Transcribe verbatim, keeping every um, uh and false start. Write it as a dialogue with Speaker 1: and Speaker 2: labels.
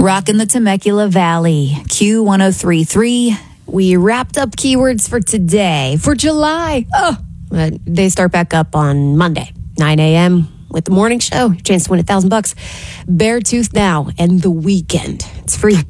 Speaker 1: Rockin' the Temecula Valley, Q ten thirty-three. We wrapped up keywords for today, for July. Oh, but they start back up on Monday, nine a.m. with the morning show. Chance to win a thousand bucks. Beartooth Now and The Weekend. It's free.